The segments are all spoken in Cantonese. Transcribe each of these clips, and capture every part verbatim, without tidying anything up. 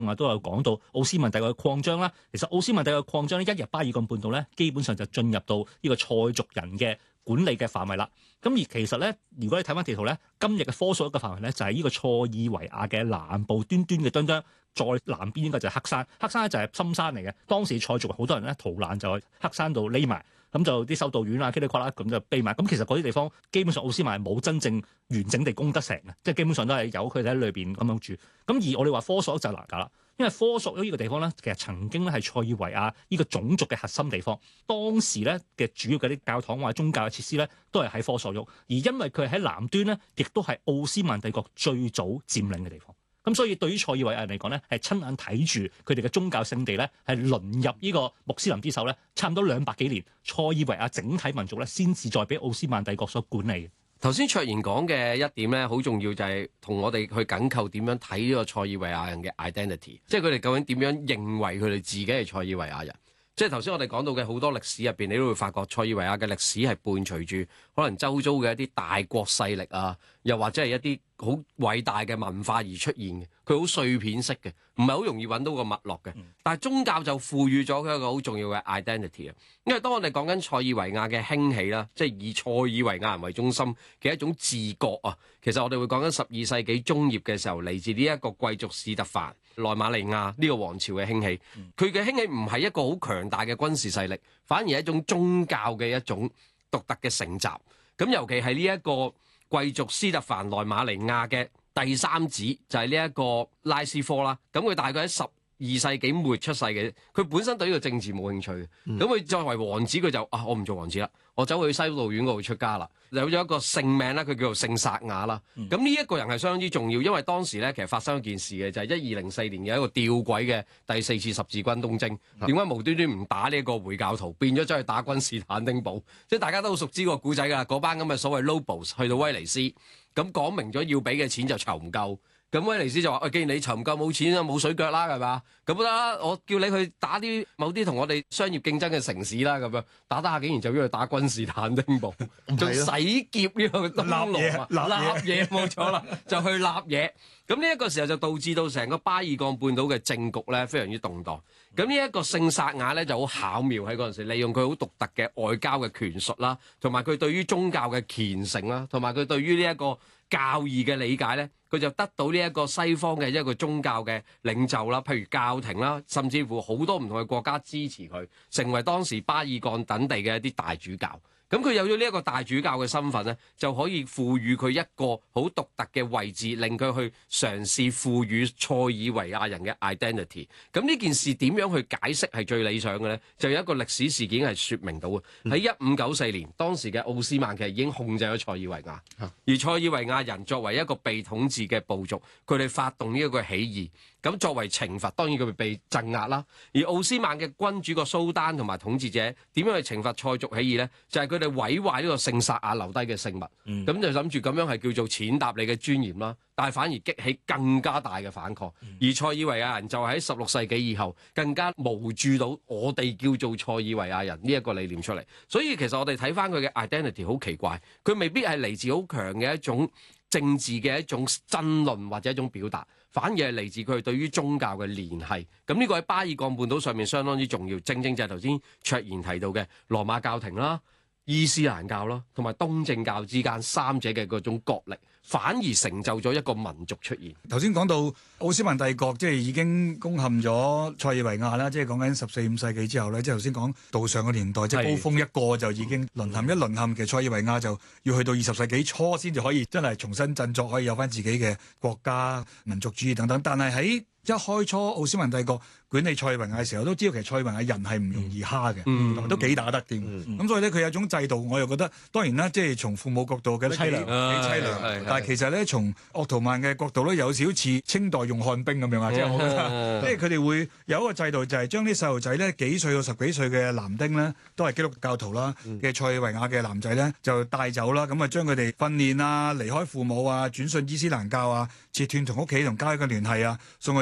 我都有講到奧斯曼帝國嘅擴張啦。其實奧斯曼帝國嘅擴張咧，一入巴爾幹半島咧，基本上就進入到呢個塞族人嘅管理嘅範圍啦。咁而其實咧，如果你睇翻地圖咧，今日嘅科索沃嘅範圍咧，就係呢個塞爾維亞嘅南部端端嘅端端，再南邊應該就係黑山。黑山咧就係深山嚟嘅，當時塞族好多人咧逃難就去黑山度匿埋。咁就啲修道院啊、噼里呱啦咁就秘密。咁其實嗰啲地方基本上奧斯曼係冇真正完整地攻得成嘅，即係基本上都係由佢哋喺裏邊咁樣住。咁而我哋話科索沃就難搞啦，因為科索沃呢個地方咧，其實曾經咧係塞爾維亞呢個種族嘅核心地方。當時咧嘅主要嘅啲教堂或者宗教嘅設施咧，都係喺科索沃。而因為佢係喺南端咧，亦都係奧斯曼帝國最早佔領嘅地方。咁所以對於塞爾維亞人嚟講咧，係親眼睇住佢哋嘅宗教聖地咧，係淪入呢個穆斯林之手咧，差唔多兩百幾年，塞爾維亞整體民族咧，先至再俾奧斯曼帝國所管理嘅。 頭先卓然講嘅一點咧，好重要就係同我哋去緊扣點樣睇呢個塞爾維亞人嘅 identity， 即係佢哋究竟點樣認為佢哋自己係塞爾維亞人。即係頭先我哋講到嘅好多歷史入邊，你都會發覺塞爾維亞嘅歷史係伴隨住可能周遭嘅一啲大國勢力啊，又或者係一啲好偉大嘅文化而出現嘅。佢好碎片式嘅，唔係好容易揾到個脈絡嘅。但係宗教就賦予咗佢一個好重要嘅 identity 啊。因為當我哋講緊塞爾維亞嘅興起啦，即係以塞爾維亞人為中心嘅一種自覺啊，其實我哋會講緊十二世紀中葉嘅時候，嚟自呢一個貴族史特凡內馬尼亞呢個王朝嘅興起。佢嘅興起唔係一個好強大嘅軍事勢力，反而係一種宗教嘅一種獨特嘅承襲。咁尤其係呢一個貴族斯特凡內馬尼亞嘅第三子就係呢一個拉斯科啦。咁佢大概喺十二世紀末出世嘅，佢本身對呢個政治冇興趣嘅。咁佢、嗯、作為王子，佢就啊，我唔做王子啦，我走去修道院嗰度出家啦。有咗一個聖名咧，佢叫做聖薩雅啦。咁呢一個人係相當之重要，因為當時咧其實發生一件事嘅，就係一二零四年嘅一個吊詭嘅第四次十字軍東征。點解、嗯、無端端唔打呢一個回教徒，變咗走去打君士坦丁堡？即係大家都好熟知個古仔㗎，嗰班咁嘅所謂 nobles 去到威尼斯，咁講明咗要俾嘅錢就籌唔夠。咁威尼斯就話：喂、哎，既然你籌唔夠冇錢啊，冇水腳啦，係嘛？咁得啦，我叫你去打啲某啲同我哋商業競爭嘅城市啦，咁樣打打下，竟然就要去打君士坦丁堡，仲洗劫呢個東羅啊！立嘢冇錯啦，就去立嘢。咁呢一個時候就導致到成個巴爾幹半島嘅政局咧非常之動盪。咁呢一個聖薩雅咧就好巧妙喺嗰陣時，利用佢好獨特嘅外交嘅權術啦，同埋佢對於宗教嘅虔誠啦，同埋佢對於呢一個教義嘅理解咧，佢就得到呢一個西方嘅一個宗教嘅領袖啦，譬如教廷啦，甚至乎好多唔同嘅國家支持佢，成為當時巴爾幹等地嘅一啲大主教。咁佢有咗呢一個大主教嘅身份咧，就可以賦予佢一個好獨特嘅位置，令佢去嘗試賦予塞爾維亞人嘅 identity。咁呢件事點樣去解釋係最理想嘅咧？就有一個歷史事件係説明到嘅。喺一五九四年，當時嘅奧斯曼其實已經控制咗塞爾維亞，而塞爾維亞人作為一個被統治嘅部族，佢哋發動呢一個起義。咁作為懲罰，當然佢哋被鎮壓啦。而奧斯曼嘅君主個蘇丹同埋統治者點樣去懲罰塞族起義呢？就係佢哋毀壞呢個聖薩雅留低嘅聖物，咁、嗯、就諗住咁樣係叫做踐踏你嘅尊嚴啦。但係反而激起更加大嘅反抗。嗯、而塞爾維亞人就喺十六世紀以後更加無注到我哋叫做塞爾維亞人呢一個理念出嚟。所以其實我哋睇翻佢嘅 identity 好奇怪，佢未必係嚟自好強嘅一種政治嘅一種爭論或者一種表達，反而係嚟自佢對於宗教嘅聯繫。咁呢個喺巴爾幹半島上面相當之重要，正正就係頭先卓然提到嘅羅馬教廷啦、伊斯蘭教啦，同埋東正教之間三者嘅嗰種角力，反而成就咗一個民族出現。 頭先講到奧斯曼帝國即係已經攻陷咗塞爾維亞啦，即係講緊十四五世紀之後咧，即係頭先講道上嘅年代，即係高峰一過就已經淪陷，一淪陷其實塞爾維亞就要去到二十世紀初先至可以真係重新振作，可以有翻自己嘅國家、民族主義等等。但係喺一開初奧斯曼帝國管理塞爾維亞嘅時候，都知道其實塞爾維亞人係唔容易蝦嘅，同埋、嗯、都幾打得掂。咁、嗯嗯、所以咧，佢有種制度，我又覺得當然啦，即係從父母角度覺得幾淒涼，但係其實咧，從鄂圖曼嘅角度咧，有少少似清代用漢兵咁樣啊！即係我覺得，即係佢哋會有一個制度，就係將啲細路仔咧幾歲到十幾歲嘅男丁咧，都係基督教徒啦嘅塞爾維亞嘅男仔咧，就帶走啦，咁啊將佢哋訓練啊，離開父母啊，轉信伊斯蘭教啊，切斷同屋企同家嘅聯繫啊，送去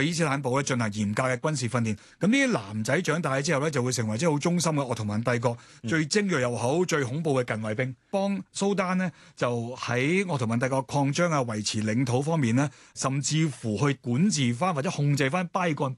伊斯坦堡咧進行嚴格嘅軍事訓練。咁呢啲男仔長大之後咧，就會成為即係好忠心嘅鄂圖曼帝國、嗯、最精鋭又好、最恐怖嘅近衛兵，幫蘇丹呢，就喺鄂圖曼帝國擴張啊、維持領土方面呢，甚至乎去管治翻或者控制翻巴爾幹